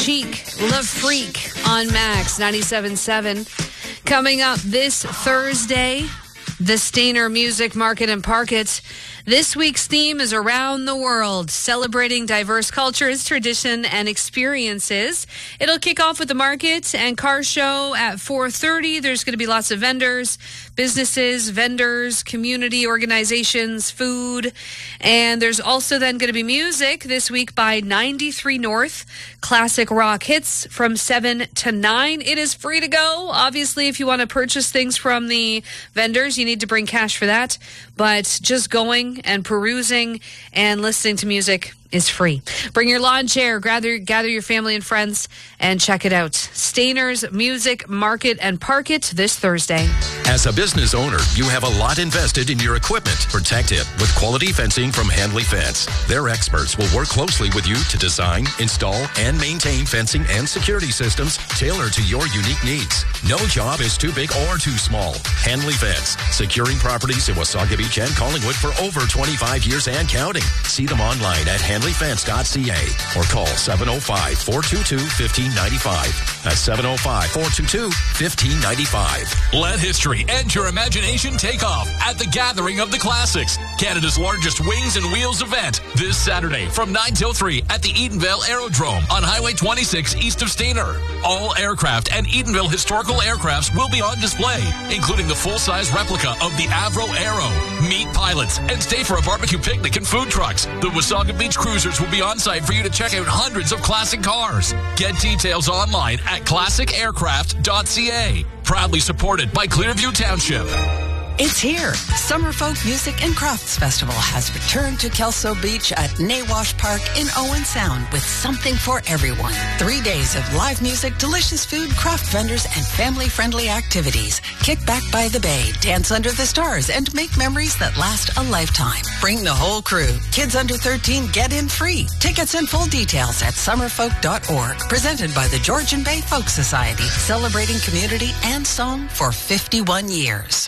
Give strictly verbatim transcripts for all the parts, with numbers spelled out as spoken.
Chic, Le Freak on Max ninety-seven point seven. Coming up this Thursday, the Stainer Music Market and Parket. This week's theme is Around the World, celebrating diverse cultures, tradition, and experiences. It'll kick off with the market and car show at four thirty. There's going to be lots of vendors, businesses, vendors, community organizations, food. And there's also then going to be music this week by ninety-three North. Classic rock hits from seven to nine. It is free to go. Obviously, if you want to purchase things from the vendors, you need to bring cash for that. But just going and perusing and listening to music is free. Bring your lawn chair, gather, gather your family and friends, and check it out. Stainer's Music Market and Parket this Thursday. As a business owner, you have a lot invested in your equipment. Protect it with quality fencing from Handley Fence. Their experts will work closely with you to design, install, and maintain fencing and security systems tailored to your unique needs. No job is too big or too small. Handley Fence, securing properties in Wasaga Beach and Collingwood for over twenty-five years and counting. See them online at handley fence dot c a or call seven oh five, four two two, one five nine five. That's seven oh five, four two two, one five nine five. Let history and your imagination take off at the Gathering of the Classics, Canada's largest wings and wheels event, this Saturday from nine till three at the Edenville Aerodrome on Highway twenty-six east of Stainer. All aircraft and Edenville historical aircrafts will be on display, including the full-size replica of the Avro Aero. Meet pilots and stay for a barbecue picnic and food trucks. The Wasaga Beach Cruisers will be on site for you to check out hundreds of classic cars. Get details online at classic aircraft dot c a. Proudly supported by Clearview Township. It's here. Summer Folk Music and Crafts Festival has returned to Kelso Beach at Nawash Park in Owen Sound with something for everyone. Three days of live music, delicious food, craft vendors, and family-friendly activities. Kick back by the bay, dance under the stars, and make memories that last a lifetime. Bring the whole crew. Kids under thirteen get in free. Tickets and full details at summerfolk dot org. Presented by the Georgian Bay Folk Society, celebrating community and song for fifty-one years.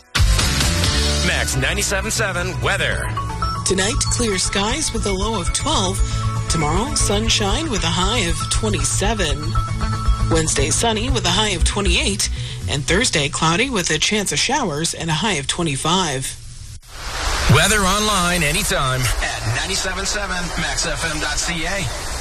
Max ninety-seven point seven weather. Tonight, clear skies with a low of twelve. Tomorrow, sunshine with a high of twenty-seven. Wednesday, sunny with a high of twenty-eight. And Thursday, cloudy with a chance of showers and a high of twenty-five. Weather online anytime at ninety-seven point seven max f m dot c a.